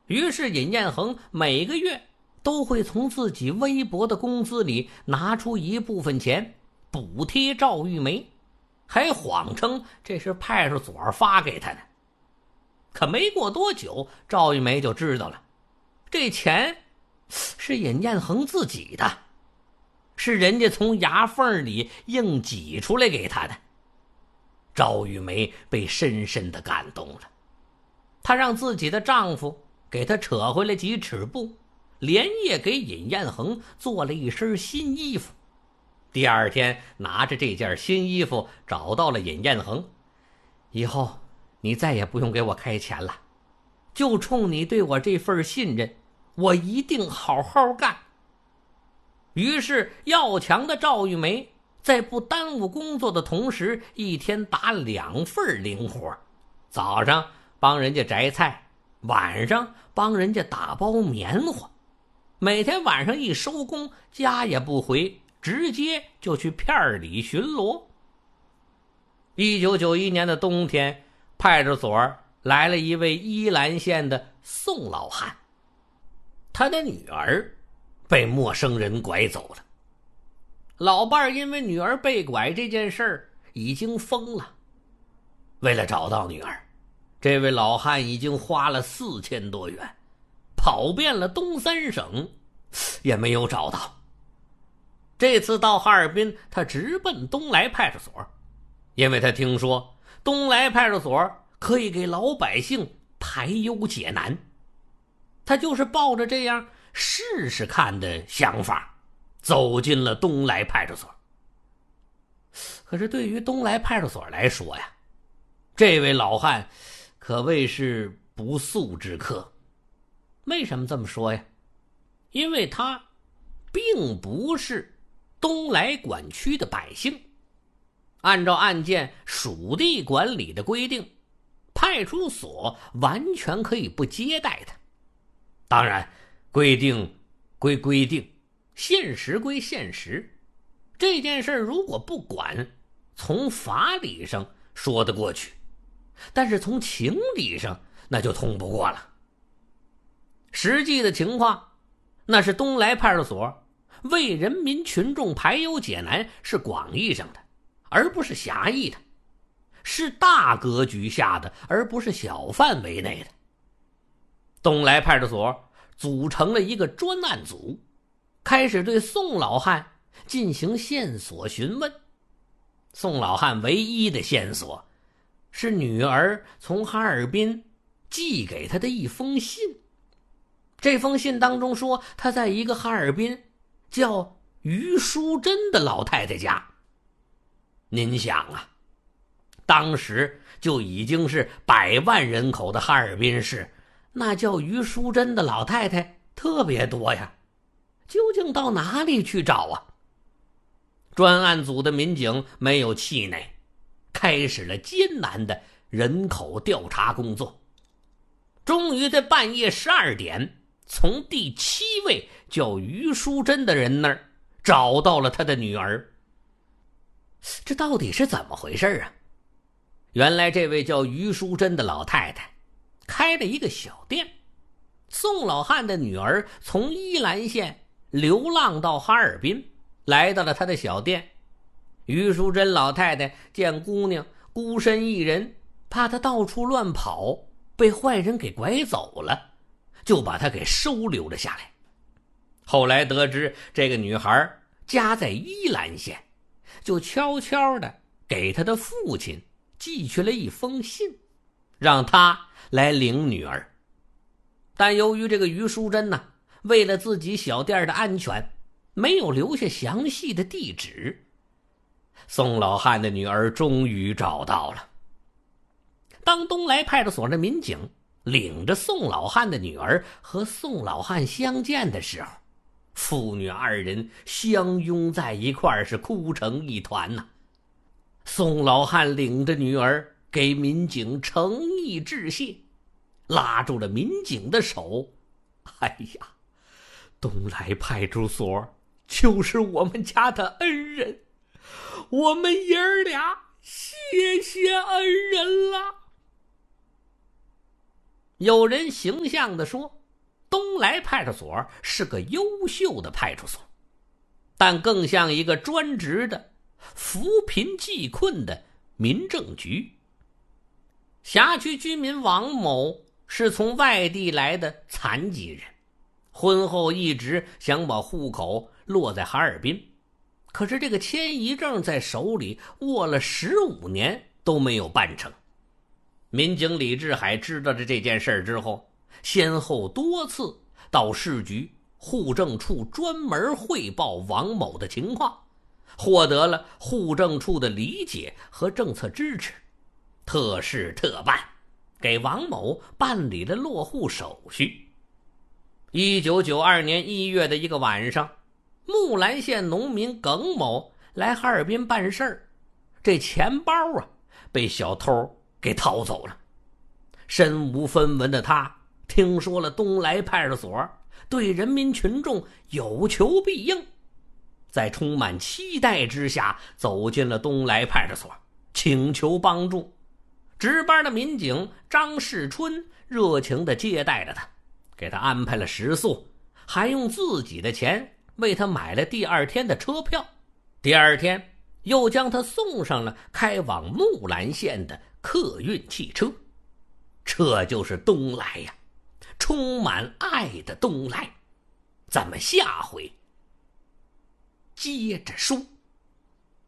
于是尹彦衡每个月都会从自己微薄的工资里拿出一部分钱补贴赵玉梅，还谎称这是派出所发给他的。可没过多久，赵玉梅就知道了，这钱是尹彦衡自己的，是人家从牙缝里硬挤出来给他的。赵玉梅被深深地感动了，她让自己的丈夫给她扯回来几尺布，连夜给尹彦衡做了一身新衣服。第二天拿着这件新衣服找到了尹彦衡，以后你再也不用给我开钱了，就冲你对我这份信任，我一定好好干。于是要强的赵玉梅在不耽误工作的同时，一天打2份零活，早上帮人家摘菜，晚上帮人家打包棉花。每天晚上一收工，家也不回，直接就去片里巡逻。1991年的冬天，派出所来了一位依兰县的宋老汉，他的女儿被陌生人拐走了。老伴儿因为女儿被拐这件事儿已经疯了，为了找到女儿，这位老汉已经花了4000多元，跑遍了东3省，也没有找到。这次到哈尔滨，他直奔东来派出所，因为他听说东来派出所可以给老百姓排忧解难。他就是抱着这样试试看的想法，走进了东来派出所。可是对于东来派出所来说呀，这位老汉可谓是不速之客。为什么这么说呀？因为他并不是东来管区的百姓。按照案件属地管理的规定，派出所完全可以不接待他。当然，规定归规定，现实归现实。这件事如果不管，从法理上说得过去，但是从情理上那就通不过了。实际的情况，那是东来派出所为人民群众排忧解难，是广义上的，而不是狭义的，是大格局下的，而不是小范围内的。东来派出所组成了一个专案组，开始对宋老汉进行线索询问。宋老汉唯一的线索是女儿从哈尔滨寄给他的一封信。这封信当中说，他在一个哈尔滨叫于淑珍的老太太家。您想啊，当时就已经是100万人口的哈尔滨市，那叫于淑珍的老太太特别多呀，究竟到哪里去找啊？专案组的民警没有气馁，开始了艰难的人口调查工作。终于在半夜12点，从第7位叫于淑珍的人那儿找到了他的女儿。这到底是怎么回事啊？原来这位叫于淑珍的老太太开了一个小店，宋老汉的女儿从依兰县流浪到哈尔滨，来到了他的小店。于淑珍老太太见姑娘孤身一人，怕她到处乱跑被坏人给拐走了，就把她给收留了下来。后来得知这个女孩家在依兰县，就悄悄地给她的父亲寄去了一封信，让他来领女儿。但由于这个于淑珍呢，为了自己小店的安全，没有留下详细的地址。宋老汉的女儿终于找到了。当东来派出所的民警领着宋老汉的女儿和宋老汉相见的时候，父女2人相拥在一块儿，是哭成一团呐。宋老汉领着女儿给民警诚意致谢，拉住了民警的手。哎呀，东来派出所就是我们家的恩人，我们爷儿俩谢谢恩人了。有人形象地说， 东来派出所是个优秀的派出所，但更像一个专职的扶贫济困的民政局。辖区居民王某是从外地来的残疾人，婚后一直想把户口落在哈尔滨，可是这个迁移证在手里握了15年都没有办成。民警李志海知道了这件事之后，先后多次到市局、户政处专门汇报王某的情况，获得了户政处的理解和政策支持，特事特办，给王某办理了落户手续。1992年1月的一个晚上，木兰县农民耿某来哈尔滨办事儿，这钱包被小偷给掏走了。身无分文的他听说了东来派出所对人民群众有求必应，在充满期待之下走进了东来派出所，请求帮助。值班的民警张世春热情地接待了他，给他安排了食宿，还用自己的钱为他买了第2天的车票。第2天又将他送上了开往木兰县的客运汽车。这就是东来呀，充满爱的东来。咱们下回接着说。